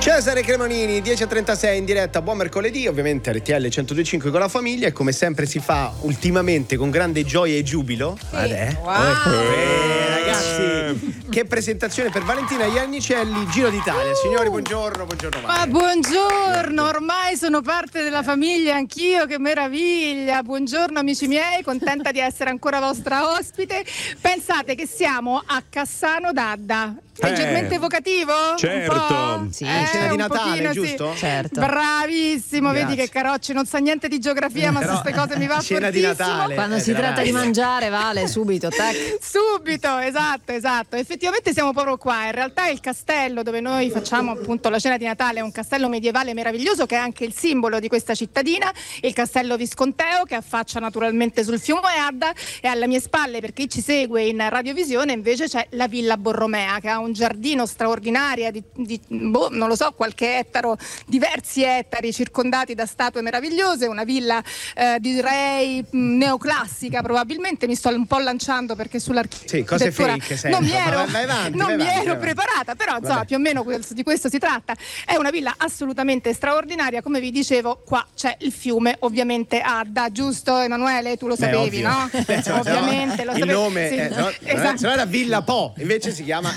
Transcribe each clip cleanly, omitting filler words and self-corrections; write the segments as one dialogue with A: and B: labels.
A: Cesare Cremonini, 10:36 in diretta, buon mercoledì, ovviamente RTL 102.5 con la famiglia e come sempre si fa ultimamente con grande gioia e giubilo. Ragazzi, che presentazione per Valentina Iannicelli, Giro d'Italia. Signori, buongiorno, buongiorno Mare.
B: Ma buongiorno, ormai sono parte della famiglia anch'io, che meraviglia. Buongiorno amici miei, contenta di essere ancora vostra ospite. Pensate che siamo a Cassano d'Adda. Leggermente evocativo?
C: Certo.
A: Sì, cena di Natale, giusto?
B: Sì.
D: Certo.
B: Bravissimo,
A: Grazie.
B: vedi che Carocci non sa niente di geografia, ma su queste cose mi va
A: cena di
B: fortissimo.
A: Natale.
D: Quando si tratta di mangiare, Vale, subito, tac.
B: Subito, esatto. Effettivamente siamo proprio qua. In realtà il castello dove noi facciamo appunto la cena di Natale è un castello medievale meraviglioso che è anche il simbolo di questa cittadina, il castello visconteo, che affaccia naturalmente sul fiume Adda, e alle mie spalle, per chi ci segue in radiovisione, invece c'è la Villa Borromea, che ha un giardino straordinario di non lo so, qualche ettaro, diversi ettari circondati da statue meravigliose, una villa direi neoclassica probabilmente. Mi sto un po' lanciando perché sull'architettura
A: cose fake
B: non mi
A: vai
B: ero
A: avanti.
B: preparata, però insomma più o meno di questo si tratta. È una villa assolutamente straordinaria, come vi dicevo. Qua c'è il fiume ovviamente Adda, giusto Emanuele? Tu lo sapevi,
A: ovvio.
B: no? Ovviamente lo sapevi.
A: Il nome
B: Sì.
A: se no era Villa Po, invece si chiama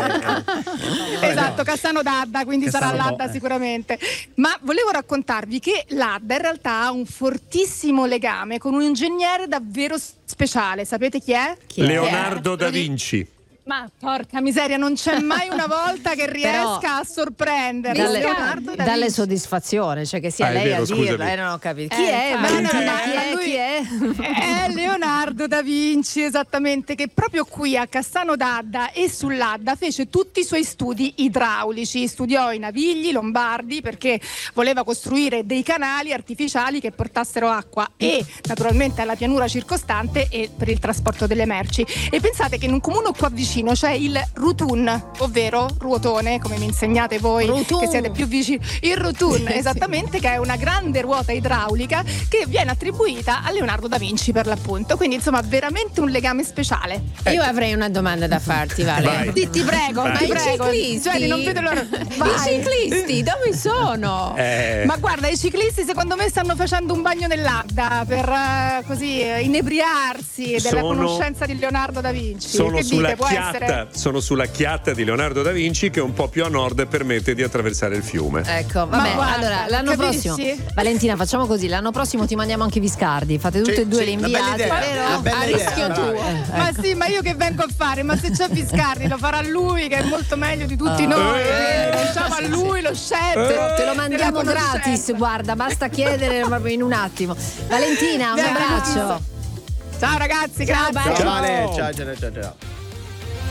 B: esatto, Cassano d'Adda, quindi
A: Cassano
B: sarà l'Adda
A: Po,
B: sicuramente. Ma volevo raccontarvi che l'Adda in realtà ha un fortissimo legame con un ingegnere davvero speciale. Sapete chi è?
C: Leonardo da Vinci.
B: Ma porca miseria, non c'è mai una volta che riesca a sorprendermi. Leonardo da
D: dalle
B: Vinci.
D: soddisfazione, cioè che sia
C: È
D: lei
C: vero,
D: a dirla,
C: scusami.
D: non ho capito. Chi è?
B: No,
D: Valentina,
B: lui
D: chi è?
B: È Leonardo da Vinci, esattamente, che proprio qui a Cassano d'Adda e sull'Adda fece tutti i suoi studi idraulici. Studiò i Navigli lombardi perché voleva costruire dei canali artificiali che portassero acqua e naturalmente alla pianura circostante e per il trasporto delle merci. E pensate che in un comune qua vicino c'è il Rutun, ovvero ruotone, come mi insegnate voi
D: Rutun.
B: che siete più vicini. Il Rutun, esattamente, che è una grande ruota idraulica che viene attribuita a Leonardo da Vinci per l'appunto. Quindi insomma veramente un legame speciale.
D: Io avrei una domanda da farti, Vale.
C: Vai.
B: Ti prego,
C: Vai.
B: ti
D: Ma i
B: prego.
D: ciclisti?
B: Cioè, non vedo l'ora.
D: I
B: Vai.
D: ciclisti dove sono?
B: Ma guarda, i ciclisti secondo me stanno facendo un bagno nell'Adda per così inebriarsi della conoscenza di Leonardo da Vinci.
C: Sono
B: Che
C: sulla
B: dite, può essere?
C: chiatta, sono sulla chiatta di Leonardo da Vinci che un po' più a nord permette di attraversare il fiume.
D: Ecco, vabbè,
B: guarda,
D: allora l'anno
B: capisci?
D: prossimo, Valentina, facciamo così, l'anno prossimo ti mandiamo anche Viscardi, fate tutte
A: Sì,
D: e due
A: sì,
D: le
A: una bella
D: inviate,
A: idea,
D: vero?
A: una bella
D: A
A: idea,
D: rischio
A: brava.
D: tuo.
B: Ma sì, ma io che vengo a fare? Ma se c'è Viscardi lo farà lui, che è molto meglio di tutti noi. Diciamo a lui lo scelto.
D: Te lo mandiamo
B: della
D: gratis,
B: conoscenza.
D: guarda, basta chiedere proprio in un attimo. Valentina, un
B: Grazie.
D: abbraccio.
B: Ciao ragazzi,
D: Ciao,
B: grazie.
A: Ciao Vale, ciao.